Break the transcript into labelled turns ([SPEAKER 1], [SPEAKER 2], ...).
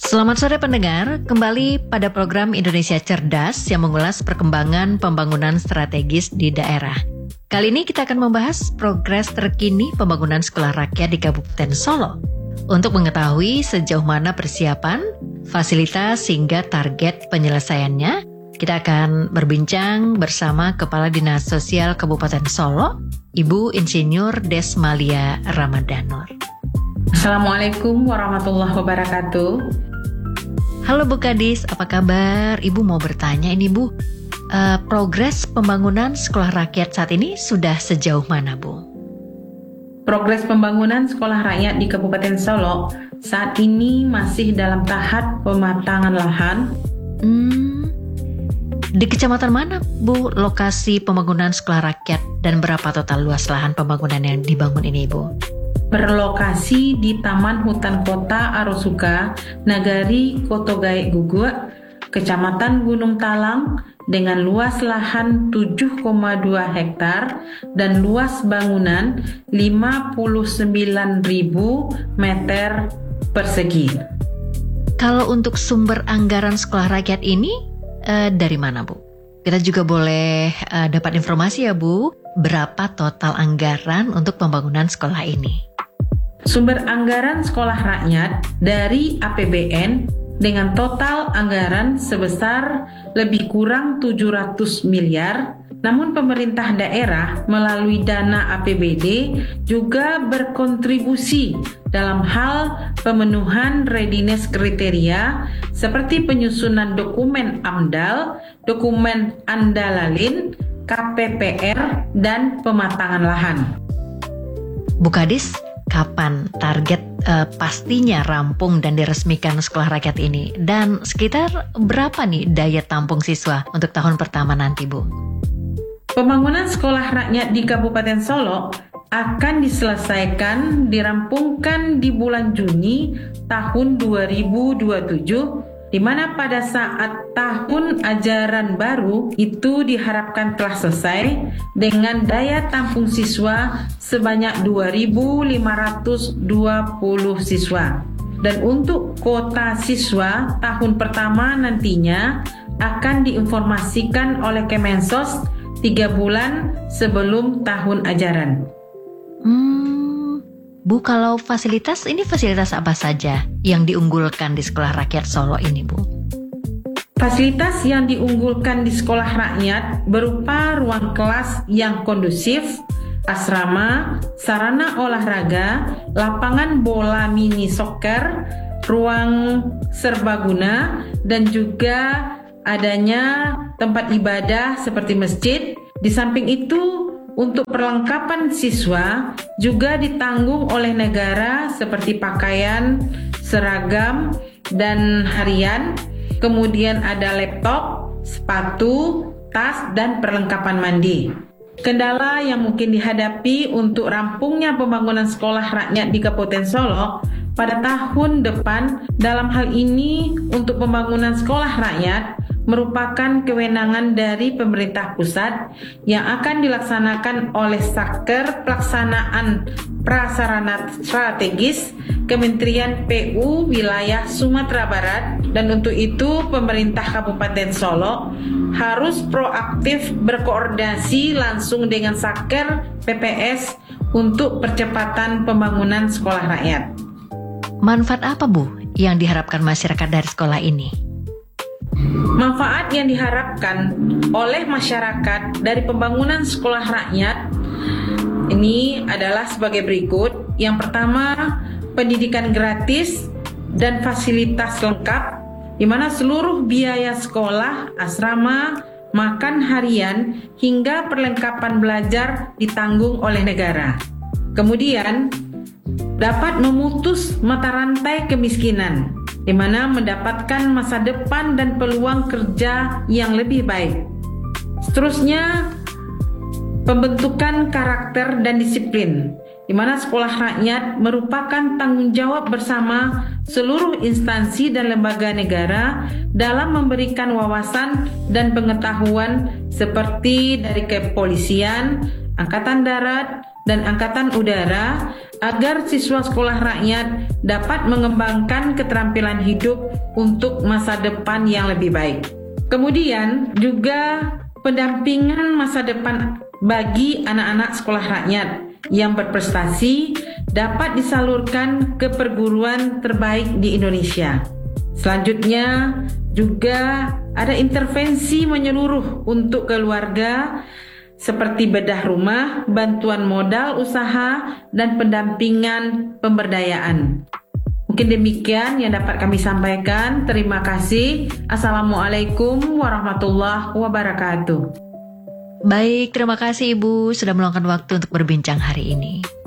[SPEAKER 1] Selamat sore pendengar, kembali pada program Indonesia Cerdas yang mengulas perkembangan pembangunan strategis di daerah. Kali ini kita akan membahas progres terkini pembangunan sekolah rakyat di Kabupaten Solo. Untuk mengetahui sejauh mana persiapan, fasilitas hingga target penyelesaiannya, kita akan berbincang bersama Kepala Dinas Sosial Kabupaten Solo, Ibu Insinyur Desmalia Ramadanur.
[SPEAKER 2] Assalamualaikum warahmatullahi wabarakatuh.
[SPEAKER 1] Halo Bu Kadis, apa kabar? Ibu mau bertanya ini Bu, progres pembangunan sekolah rakyat saat ini sudah sejauh mana Bu?
[SPEAKER 2] Progres pembangunan sekolah rakyat di Kabupaten Solo saat ini masih dalam tahap pematangan lahan.
[SPEAKER 1] Di kecamatan mana Bu lokasi pembangunan sekolah rakyat dan berapa total luas lahan pembangunan yang dibangun ini Bu?
[SPEAKER 2] Berlokasi di Taman Hutan Kota Arosuka, Nagari Kotogaek Guguk, Kecamatan Gunung Talang dengan luas lahan 7,2 hektar dan luas bangunan 59.000 meter persegi.
[SPEAKER 1] Kalau untuk sumber anggaran sekolah rakyat ini dari mana Bu? Kita juga boleh dapat informasi ya Bu, berapa total anggaran untuk pembangunan sekolah ini?
[SPEAKER 2] Sumber anggaran sekolah rakyat dari APBN dengan total anggaran sebesar lebih kurang 700 miliar, namun pemerintah daerah melalui dana APBD juga berkontribusi dalam hal pemenuhan readiness kriteria seperti penyusunan dokumen AMDAL, dokumen Andalalin, KPPR, dan pematangan lahan.
[SPEAKER 1] Bu Kadis, kapan target pastinya rampung dan diresmikan sekolah rakyat ini? Dan sekitar berapa nih daya tampung siswa untuk tahun pertama nanti Bu?
[SPEAKER 2] Pembangunan sekolah rakyat di Kabupaten Solo akan diselesaikan, dirampungkan di bulan Juni tahun 2027, di mana pada saat tahun ajaran baru itu diharapkan telah selesai dengan daya tampung siswa sebanyak 2.520 siswa. Dan untuk kuota siswa tahun pertama nantinya akan diinformasikan oleh Kemensos 3 bulan sebelum tahun ajaran.
[SPEAKER 1] Bu, kalau fasilitas, ini fasilitas apa saja yang diunggulkan di sekolah rakyat Solo ini Bu?
[SPEAKER 2] Fasilitas yang diunggulkan di sekolah rakyat berupa ruang kelas yang kondusif, asrama, sarana olahraga, lapangan bola mini soccer, ruang serbaguna, dan juga adanya tempat ibadah seperti masjid. Di samping itu, untuk perlengkapan siswa juga ditanggung oleh negara seperti pakaian, seragam, dan harian. Kemudian ada laptop, sepatu, tas, dan perlengkapan mandi. Kendala yang mungkin dihadapi untuk rampungnya pembangunan sekolah rakyat di Kabupaten Solo pada tahun depan, dalam hal ini untuk pembangunan sekolah rakyat merupakan kewenangan dari pemerintah pusat yang akan dilaksanakan oleh Satker Pelaksanaan Prasarana Strategis Kementerian PU Wilayah Sumatera Barat, dan untuk itu pemerintah Kabupaten Solo harus proaktif berkoordinasi langsung dengan Satker PPS untuk percepatan pembangunan sekolah rakyat.
[SPEAKER 1] Manfaat apa Bu yang diharapkan masyarakat dari sekolah ini?
[SPEAKER 2] Manfaat yang diharapkan oleh masyarakat dari pembangunan sekolah rakyat ini adalah sebagai berikut. Yang pertama, pendidikan gratis dan fasilitas lengkap, di mana seluruh biaya sekolah, asrama, makan harian, hingga perlengkapan belajar ditanggung oleh negara. Kemudian, dapat memutus mata rantai kemiskinan, di mana mendapatkan masa depan dan peluang kerja yang lebih baik. Seterusnya, pembentukan karakter dan disiplin, di mana sekolah rakyat merupakan tanggung jawab bersama seluruh instansi dan lembaga negara dalam memberikan wawasan dan pengetahuan seperti dari kepolisian, Angkatan Darat, dan Angkatan Udara agar siswa sekolah rakyat dapat mengembangkan keterampilan hidup untuk masa depan yang lebih baik. Kemudian juga pendampingan masa depan bagi anak-anak sekolah rakyat yang berprestasi dapat disalurkan ke perguruan terbaik di Indonesia. Selanjutnya juga ada intervensi menyeluruh untuk keluarga seperti bedah rumah, bantuan modal usaha, dan pendampingan pemberdayaan. Mungkin demikian yang dapat kami sampaikan. Terima kasih. Assalamualaikum warahmatullahi wabarakatuh.
[SPEAKER 1] Baik, terima kasih Ibu sudah meluangkan waktu untuk berbincang hari ini.